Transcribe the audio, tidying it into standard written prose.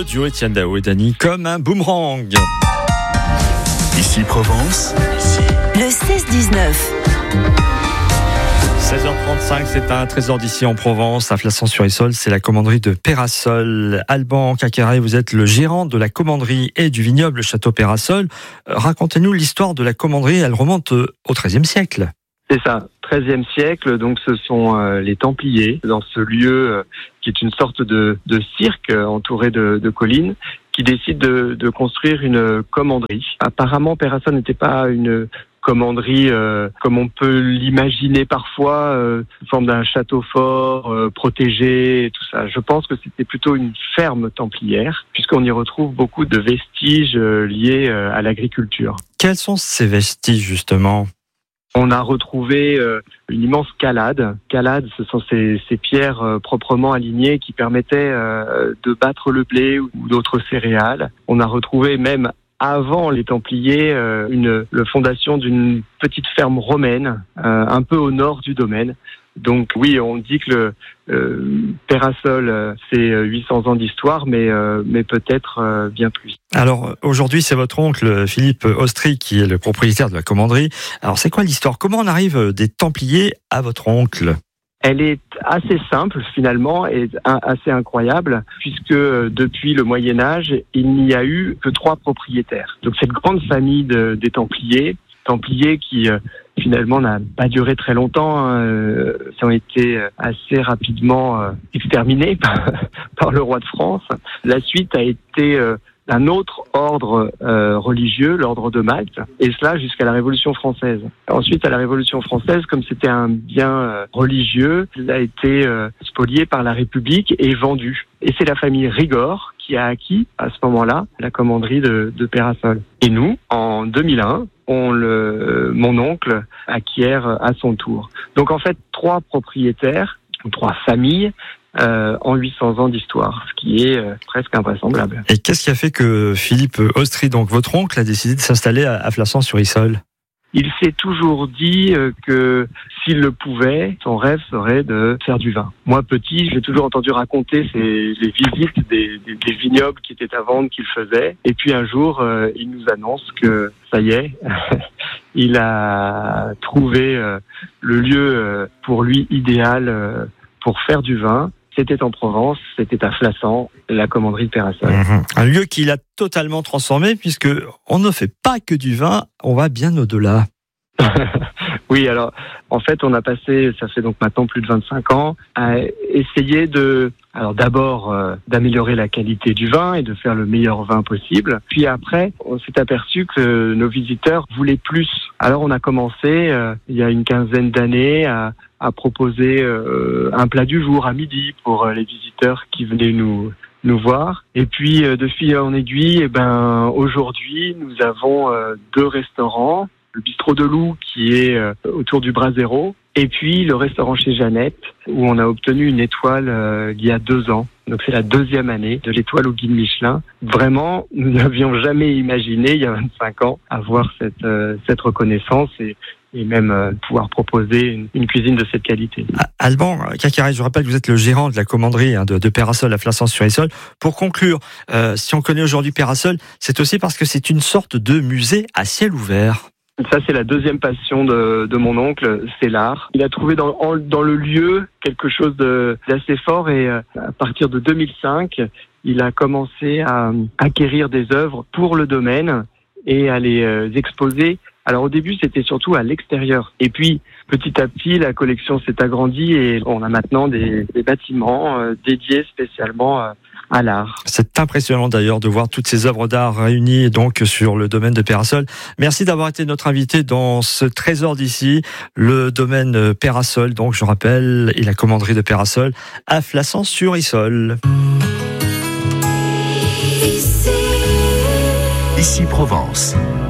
duo Étienne Dao et Dany comme un boomerang. Ici Provence. Le 16-19. 16h35, c'est un trésor d'ici en Provence, à Flassan-sur-Issol, c'est la commanderie de Peyrassol. Alban Cacaret, vous êtes le gérant de la commanderie et du vignoble Château Peyrassol. Racontez-nous l'histoire de la commanderie, elle remonte au XIIIe siècle. C'est ça, XIIIe siècle, donc ce sont les Templiers, dans ce lieu qui est une sorte de cirque entouré de collines, qui décident de construire une commanderie. Apparemment, Peyrassol n'était pas une commanderie comme on peut l'imaginer parfois, sous forme d'un château fort, protégé, et tout ça. Je pense que c'était plutôt une ferme templière, puisqu'on y retrouve beaucoup de vestiges liés à l'agriculture. Quels sont ces vestiges, justement ? On a retrouvé une immense calade. Calade, ce sont ces pierres proprement alignées qui permettaient de battre le blé ou d'autres céréales. On a retrouvé même avant les Templiers la fondation d'une petite ferme romaine, un peu au nord du domaine. Donc oui, on dit que Peyrassol, c'est 800 ans d'histoire, mais peut-être bien plus. Alors aujourd'hui, c'est votre oncle Philippe Austry qui est le propriétaire de la commanderie. Alors c'est quoi l'histoire ? Comment on arrive des Templiers à votre oncle ? Elle est assez simple finalement et assez incroyable, puisque depuis le Moyen-Âge, il n'y a eu que 3 propriétaires. Donc cette grande famille des Templiers qui finalement n'a pas duré très longtemps, ils ont été assez rapidement exterminés par le roi de France. La suite a été un autre ordre religieux, l'ordre de Malte, et cela jusqu'à la Révolution française. Ensuite, à la Révolution française, comme c'était un bien religieux, il a été spolié par la République et vendu. Et c'est la famille Rigord qui a acquis, à ce moment-là, la commanderie de Peyrassol. Et nous, en 2001, mon oncle acquiert à son tour. Donc en fait, 3 propriétaires, ou 3 familles, en 800 ans d'histoire, ce qui est presque invraisemblable. Et qu'est-ce qui a fait que Philippe Austry, donc votre oncle, a décidé de s'installer à Flassan-sur-Issol ? Il s'est toujours dit que s'il le pouvait, son rêve serait de faire du vin. Moi, petit, j'ai toujours entendu raconter les visites des vignobles qui étaient à vendre qu'il faisait. Et puis un jour, il nous annonce que ça y est, il a trouvé le lieu pour lui idéal pour faire du vin. C'était en Provence, c'était à Flassan, la commanderie de Peyrassol. Un lieu qu'il a totalement transformé, puisque on ne fait pas que du vin, on va bien au-delà. Oui, alors en fait, on a passé, ça fait donc maintenant plus de 25 ans, à essayer d'abord d'améliorer la qualité du vin et de faire le meilleur vin possible. Puis après, on s'est aperçu que nos visiteurs voulaient plus. Alors on a commencé, il y a une quinzaine d'années, à proposer un plat du jour à midi pour les visiteurs qui venaient nous voir. Et puis de fil en aiguille, aujourd'hui, nous avons 2 restaurants. Le bistrot de Loup qui est autour du Brasero, et puis le restaurant chez Jeannette où on a obtenu une étoile il y a 2 ans. Donc c'est la 2e année de l'étoile au guide Michelin. Vraiment, nous n'avions jamais imaginé il y a 25 ans avoir cette reconnaissance et même pouvoir proposer une cuisine de cette qualité. Alban Cacaret, je rappelle que vous êtes le gérant de la commanderie de Peyrassol à Flassan-sur-Issol. Pour conclure, si on connaît aujourd'hui Peyrassol, c'est aussi parce que c'est une sorte de musée à ciel ouvert. Ça, c'est la 2e passion de mon oncle, c'est l'art. Il a trouvé dans le lieu quelque chose d'assez fort et à partir de 2005, il a commencé à acquérir des œuvres pour le domaine et à les exposer. Alors au début, c'était surtout à l'extérieur. Et puis, petit à petit, la collection s'est agrandie et on a maintenant des bâtiments dédiés spécialement à l'art. C'est impressionnant d'ailleurs de voir toutes ces œuvres d'art réunies donc sur le domaine de Peyrassol. Merci d'avoir été notre invité dans ce trésor d'ici, le domaine Peyrassol, donc je rappelle, et la commanderie de Peyrassol à Flassan-sur-Issol. Ici Provence.